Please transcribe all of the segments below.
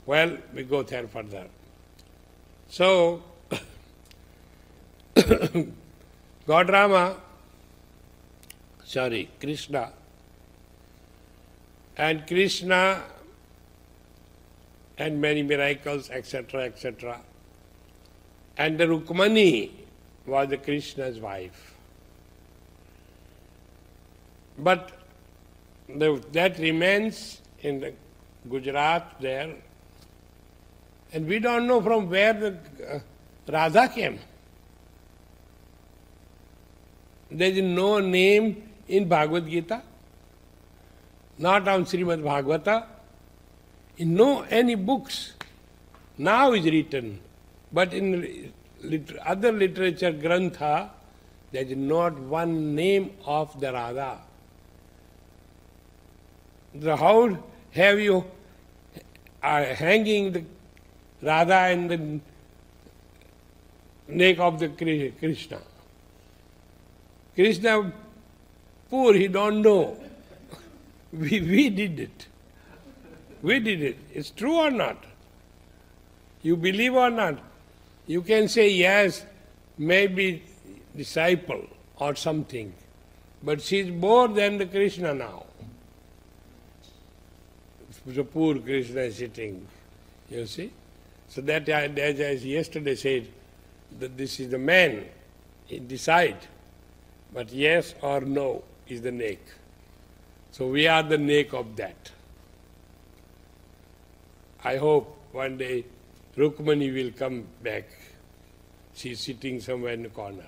Well, we go there further. So, God Rama, Krishna, and Krishna and many miracles, etc., etc. And the Rukmani was the Krishna's wife. But that remains in the Gujarat there, and we don't know from where the Radha came. There is no name in Bhagavad Gita, not on Srimad Bhagavata, in no any books. Now is written, but in other literature, Grantha, there is not one name of the Radha. How have you hanging the Radha in the neck of the Krishna? Krishna, poor, he don't know. We did it. We did it. It's true or not? You believe or not? You can say, yes, maybe disciple or something. But she is more than the Krishna now. The poor Krishna is sitting, you see. So that, as I yesterday said, that this is the man, he decide. But yes or no is the neck. So we are the neck of that. I hope one day Rukmani will come back. She is sitting somewhere in the corner.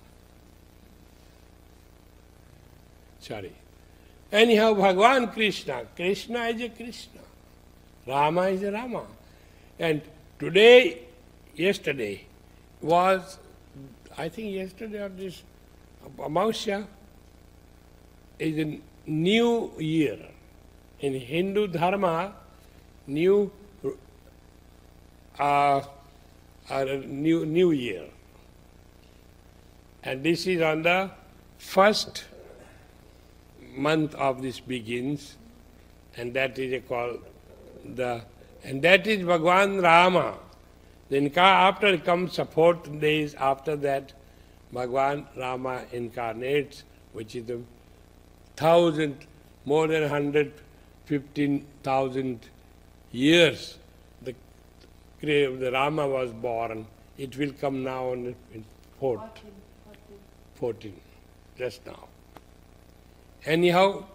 Anyhow, Bhagavan Krishna is a Krishna. Rama is a Rama. And yesterday was, I think yesterday or this, Amavasya is a new year. In Hindu Dharma, new year. And this is on the first month of this begins, and that is called and that is Bhagavan Rama. Then after comes 4 days after that, Bhagavan Rama incarnates, which is more than 115,000 years. The Rama was born. It will come now in 14, just now. Anyhow,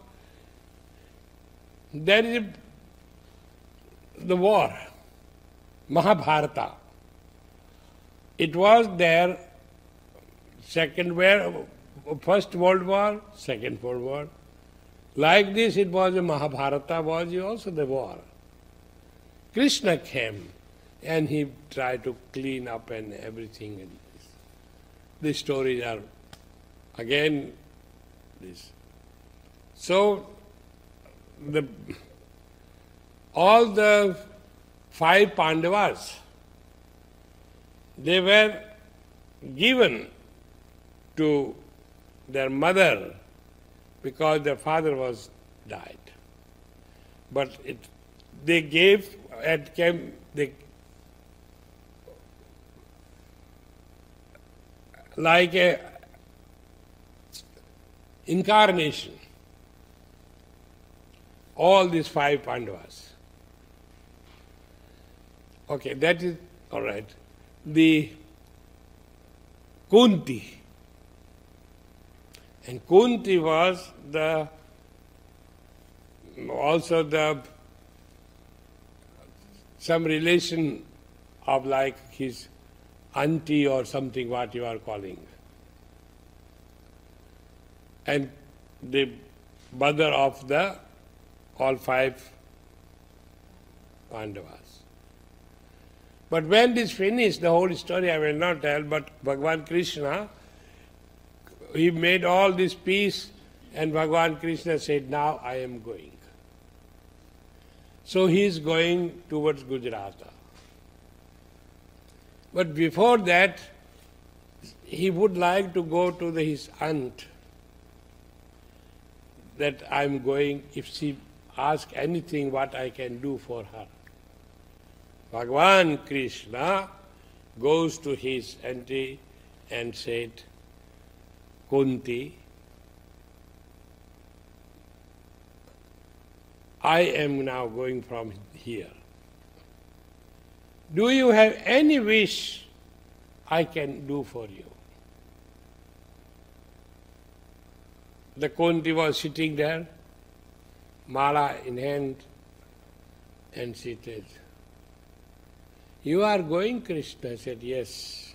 there is the war, Mahabharata. It was there, First World War, Second World War. Like this, it was a Mahabharata, was also the war. Krishna came and he tried to clean up and everything. And the stories are again this. So, all the 5 Pandavas, they were given to their mother because their father was died. But they gave, like a incarnation. All these 5 Pandavas. Okay, that is all right. The Kunti. And Kunti was also some relation of like his auntie or something, what you are calling. And the mother of all 5 Pandavas. But when this finished, the whole story I will not tell, but Bhagavan Krishna, he made all this peace, and Bhagavan Krishna said, now I am going. So he is going towards Gujarat. But before that, he would like to go to his aunt, that I am going, if she asks anything, what I can do for her. Bhagavan Krishna goes to his auntie and said, Kunti, I am now going from here. Do you have any wish I can do for you? The Kunti was sitting there, mala in hand, and she said, You are going, Krishna? I said, Yes.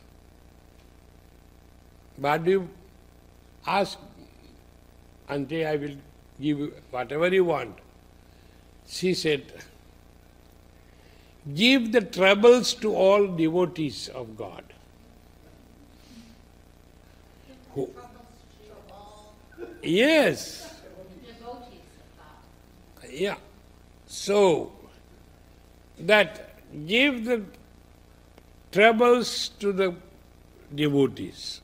But you ask, Auntie, I will give you whatever you want. She said, Give the troubles to all devotees of God. Who? Yes. Yeah. So, that give the troubles to the devotees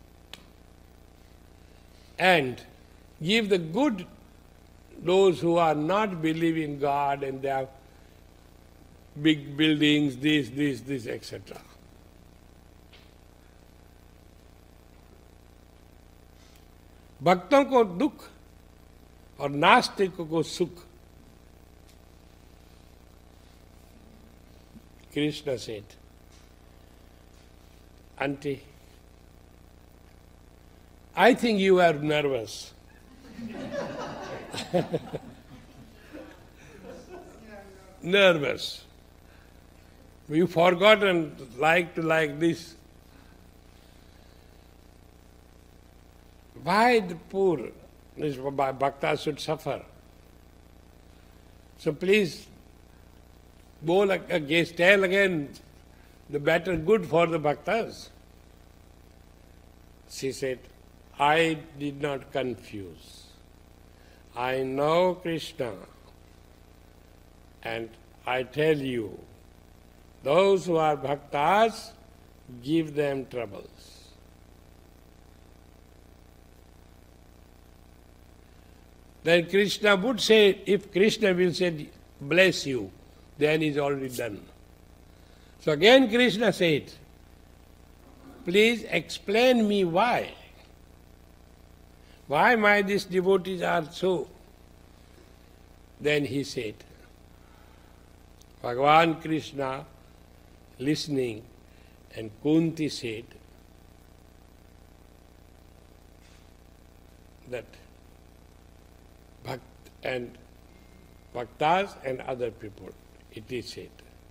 and give the good those who are not believing God and they have big buildings, this, etc. भक्तों को दुख और नास्तिकों को सुख. Krishna said, Auntie, I think you are nervous. Nervous. You forgotten like this. Why the poor bhaktas should suffer? So please, tell again the better good for the bhaktas. She said, I did not confuse. I know Krishna, and I tell you, those who are bhaktas, give them troubles. Then Krishna would say, if Krishna will say, bless you, then it's already done. So again Krishna said, please explain me why. Why these devotees are so? Then he said, Bhagavan Krishna listening, and Kunti said that bhaktas and other people, it is said.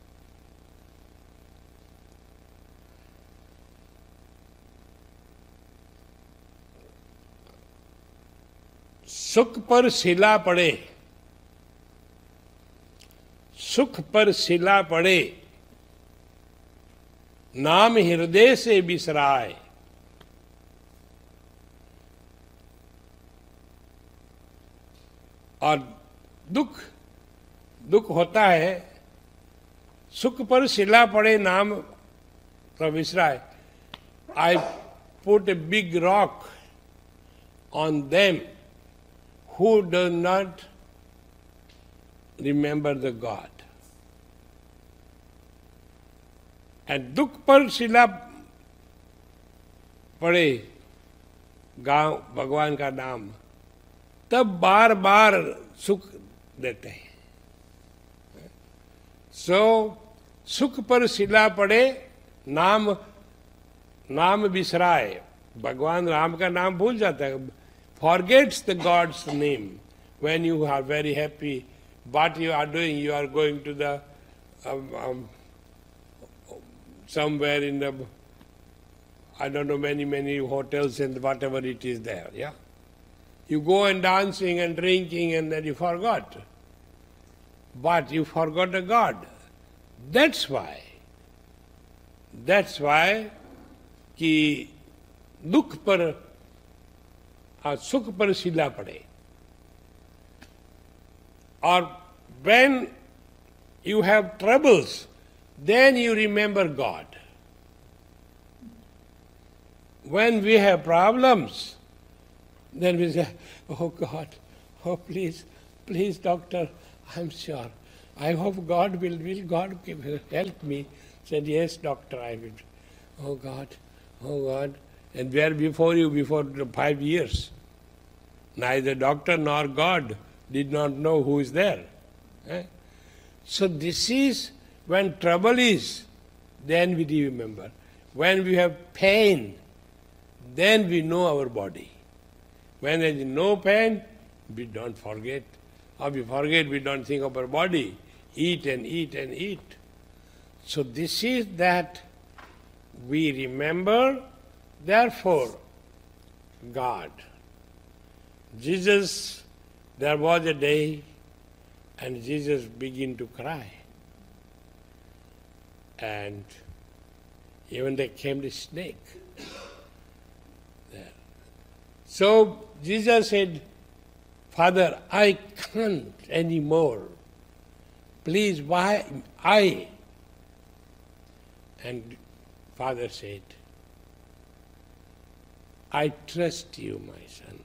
सुख पर शिला पड़े, सुख पर शिला पड़े, नाम हृदय से बिसराए. और दुख होता है, सुख पर शिला पड़े नाम तो बिसराए. I put a big rock on them who do not remember the God. And दुख पर शिला पड़े गांव भगवान का नाम, तब बार बार सुख देते हैं. सो सुख पर शिला पड़े, नाम बिसराए. भगवान राम का नाम भूल जाता है. Forgets the God's name. When you are very happy, what you are doing, you are going to the somewhere in the, I don't know, many hotels and whatever it is there, yeah? You go and dancing and drinking and then you forgot. But you forgot the God. That's why कि दुख पर सुख पर शिला पड़े. Or when you have troubles, then you remember God. When we have problems, then we say, oh God, oh please doctor, I'm sure I hope God will God help me? Said, yes, doctor, I will. Oh God, oh God. And where before you, before 5 years, neither doctor nor God did not know who is there. Eh? So this is when trouble is, then we remember. When we have pain, then we know our body. When there is no pain, we don't forget. Or we forget, we don't think of our body. Eat and eat and eat. So this is that we remember, therefore, God. Jesus, there was a day, and Jesus began to cry. And even there came the snake there. So Jesus said, Father, I can't anymore. Please, why I? And Father said, I trust you, my son.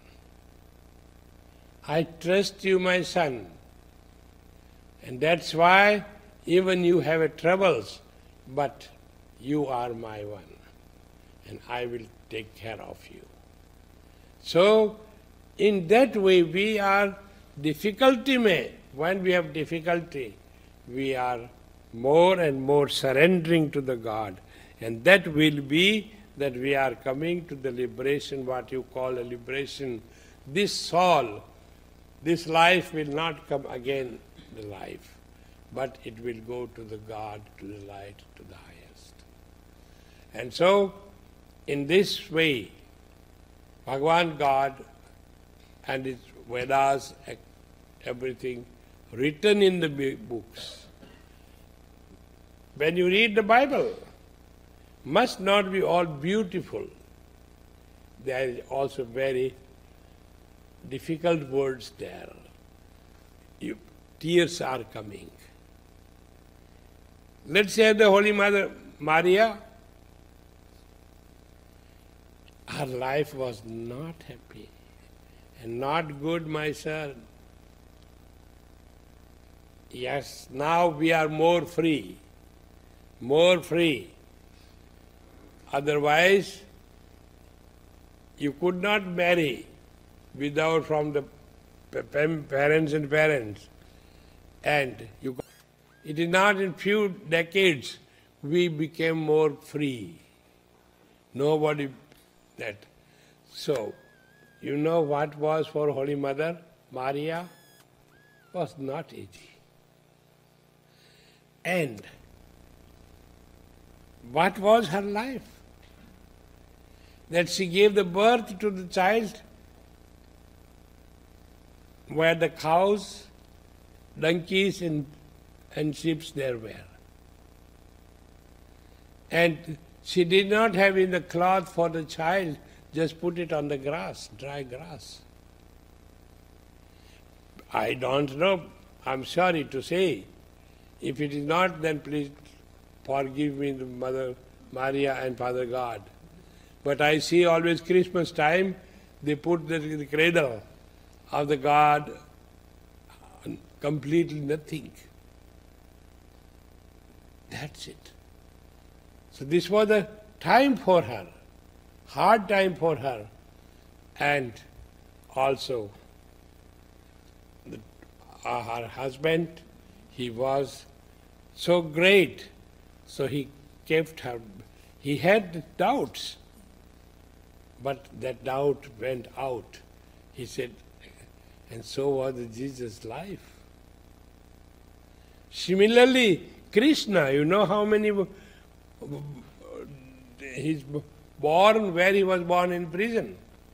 I trust you, my son. And that's why even you have troubles, but you are my one. And I will take care of you. So, in that way we are when we have difficulty, we are more and more surrendering to the God. And that will be that we are coming to the liberation, what you call a liberation. This soul, this life will not come again, the life, but it will go to the God, to the light, to the highest. And so, in this way, Bhagavan God and its Vedas, everything written in the books. When you read the Bible, must not be all beautiful. There is also very difficult words there. Tears are coming. Let's say the Holy Mother Maria, her life was not happy and not good, my son. Yes, now we are more free, more free. Otherwise, you could not marry without from the parents and parents. And it is not in few decades we became more free. Nobody that. So, you know what was for Holy Mother Maria? Was not easy. And what was her life? That she gave the birth to the child where the cows, donkeys and sheep there were. And she did not have in the cloth for the child, just put it on the grass, dry grass. I don't know, I'm sorry to say. If it is not, then please forgive me, the Mother Maria and Father God. But I see always Christmas time, they put the cradle of the God, completely nothing. That's it. So this was a time for her, hard time for her. And also, her husband, he was so great, so he kept her. He had doubts, but that doubt went out. He said, and so was Jesus' life. Similarly, Krishna, you know how many, he's born where he was born in prison.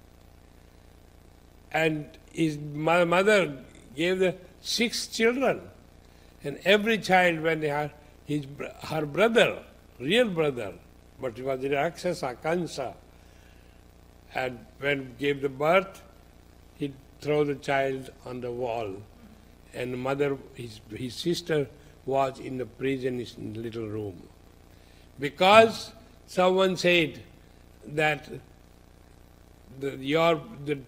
And his mother gave the 6 children. And every child, when they had her brother, real brother, but he was Rakshasa, Kansa, and when gave the birth, he threw the child on the wall. And mother, his sister, was in the prison in the little room. Because someone said that the